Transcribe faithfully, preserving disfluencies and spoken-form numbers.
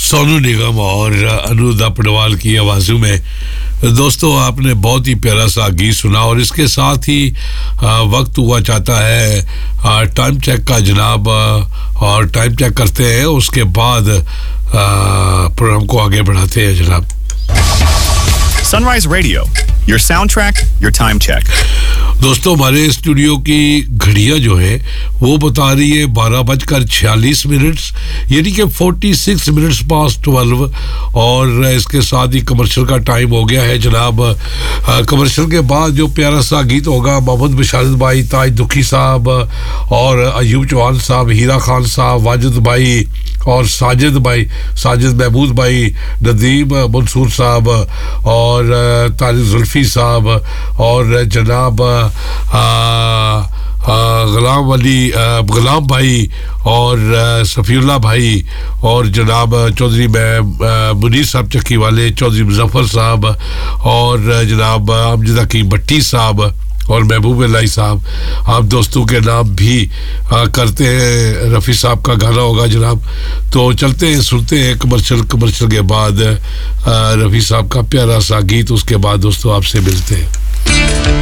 सोनू निगम और अनुराधा पडवाल की आवाज़ों में दोस्तों आपने बहुत ही प्यारा सा गीत सुना और इसके साथ ही वक्त हुआ चाहता है टाइम चेक का जनाब और टाइम चेक करते हैं उसके बाद प्रोग्राम को आगे बढ़ाते हैं जनाब Sunrise Radio, your soundtrack, your time check. दोस्तों हमारे स्टूडियो की घड़ियां जो है वो बता रही है बारह बजकर छियालीस मिनट यानी कि छियालीस मिनट्स पास बारह और इसके साथ ही कमर्शियल का टाइम हो गया है जनाब कमर्शियल के बाद जो प्यारा सा गीत होगा मोहम्मद बशारत भाई ताज दुखी साहब और अयूब चौहान साहब हीरा खान साहब वाजिद भाई और साजिद भाई साजिद महमूद भाई नदीम मंसूर साहब और तारिक जुल्फी साहब और जनाब गुलाम अली गुलाम भाई और सफ़ीउल्लाह भाई और जनाब चौधरी मुनीर साहब चक्की वाले चौधरी मुजफ्फर साहब और जनाब अमजद हकीम भट्टी साहब और महबूब अलाई साहब आप दोस्तों के नाम भी आ, करते हैं रफ़ी साहब का गाना होगा जनाब तो चलते हैं सुनते हैं कमर्शियल कमर्शियल के बाद रफ़ी साहब का प्यारा सा गीत उसके बाद दोस्तों आपसे मिलते हैं